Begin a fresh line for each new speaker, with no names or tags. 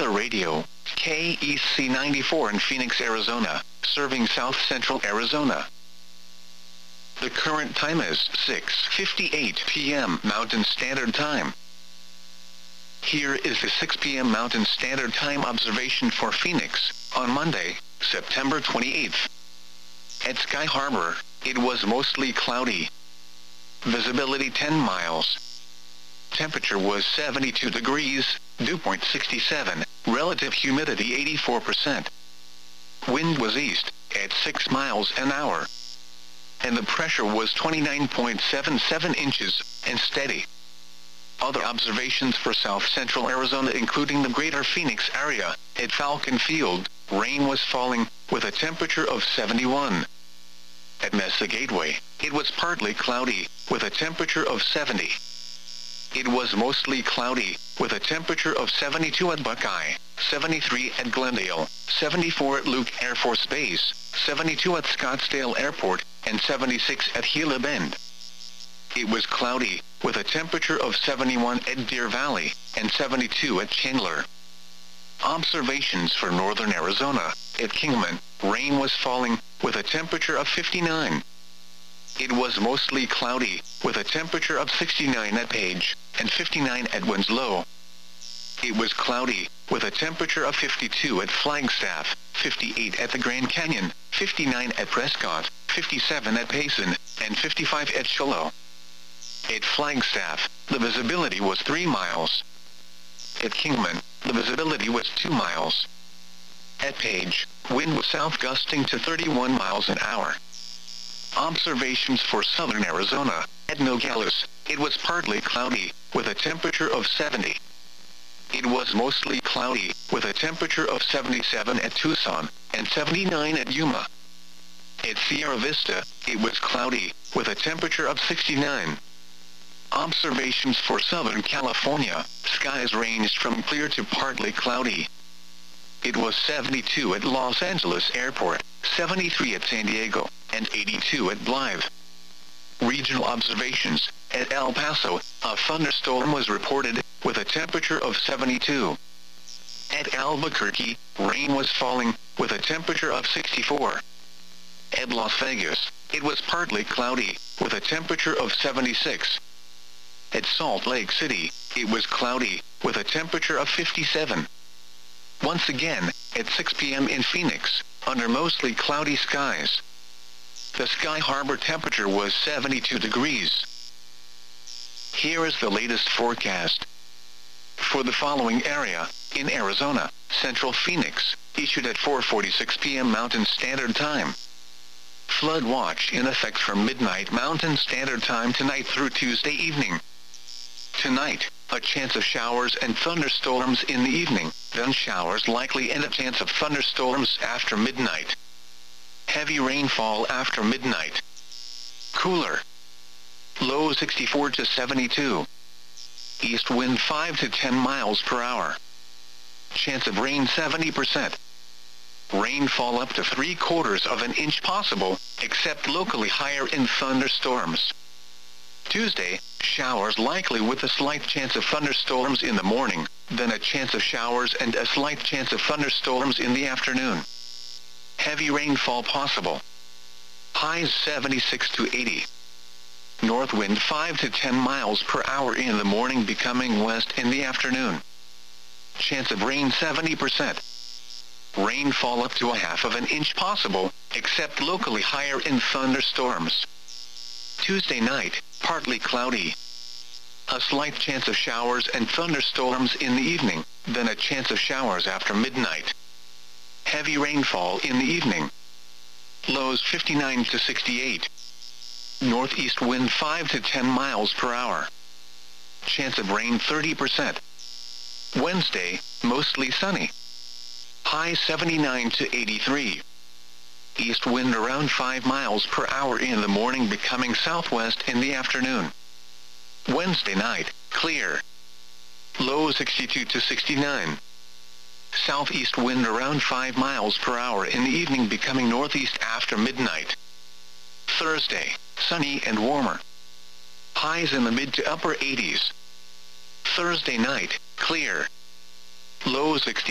Weather Radio, KEC 94 in Phoenix, Arizona, serving south-central Arizona. The current time is 6:58 p.m. Mountain Standard Time. Here is the 6 p.m. Mountain Standard Time observation for Phoenix, on Monday, September 28th. At Sky Harbor, it was mostly cloudy. Visibility 10 miles. Temperature was 72 degrees, dew point 67, relative humidity 84%. Wind was east, at 6 miles an hour. And the pressure was 29.77 inches, and steady. Other observations for south-central Arizona including the greater Phoenix area, at Falcon Field, rain was falling, with a temperature of 71. At Mesa Gateway, it was partly cloudy, with a temperature of 70. It was mostly cloudy, with a temperature of 72 at Buckeye, 73 at Glendale, 74 at Luke Air Force Base, 72 at Scottsdale Airport, and 76 at Gila Bend. It was cloudy, with a temperature of 71 at Deer Valley, and 72 at Chandler. Observations for northern Arizona, at Kingman, rain was falling, with a temperature of 59. It was mostly cloudy, with a temperature of 69 at Page, and 59 at Winslow. It was cloudy, with a temperature of 52 at Flagstaff, 58 at the Grand Canyon, 59 at Prescott, 57 at Payson, and 55 at Shiloh. At Flagstaff, the visibility was 3 miles. At Kingman, the visibility was 2 miles. At Page, wind was south gusting to 31 miles an hour. Observations for southern Arizona, at Nogales, it was partly cloudy, with a temperature of 70. It was mostly cloudy, with a temperature of 77 at Tucson, and 79 at Yuma. At Sierra Vista, it was cloudy, with a temperature of 69. Observations for Southern California, skies ranged from clear to partly cloudy. It was 72 at Los Angeles Airport, 73 at San Diego, and 82 at Blythe. Regional observations, at El Paso, a thunderstorm was reported, with a temperature of 72. At Albuquerque, rain was falling, with a temperature of 64. At Las Vegas, it was partly cloudy, with a temperature of 76. At Salt Lake City, it was cloudy, with a temperature of 57. Once again, at 6 p.m. in Phoenix, under mostly cloudy skies. The Sky Harbor temperature was 72 degrees. Here is the latest forecast. For the following area, in Arizona, Central Phoenix, issued at 4:46 p.m. Mountain Standard Time. Flood watch in effect from midnight Mountain Standard Time tonight through Tuesday evening. Tonight, a chance of showers and thunderstorms in the evening, then showers likely and a chance of thunderstorms after midnight. Heavy rainfall after midnight. Cooler. Low 64 to 72. East wind 5 to 10 miles per hour. Chance of rain 70%. Rainfall up to 3/4 of an inch possible, except locally higher in thunderstorms. Tuesday, showers likely with a slight chance of thunderstorms in the morning, then a chance of showers and a slight chance of thunderstorms in the afternoon. Heavy rainfall possible. Highs 76 to 80. North wind 5 to 10 miles per hour in the morning, becoming west in the afternoon. Chance of rain 70%. Rainfall up to a half of an inch possible, except locally higher in thunderstorms. Tuesday night, partly cloudy. A slight chance of showers and thunderstorms in the evening, then a chance of showers after midnight. Heavy rainfall in the evening. Lows 59 to 68. Northeast wind 5 to 10 miles per hour. Chance of rain 30%. Wednesday, mostly sunny. High 79 to 83. East wind around 5 miles per hour in the morning, becoming southwest in the afternoon. Wednesday night, clear. Low 62 to 69. Southeast wind around 5 miles per hour in the evening, becoming northeast after midnight. Thursday, sunny and warmer. Highs in the mid to upper 80s. Thursday night, clear. Low 60.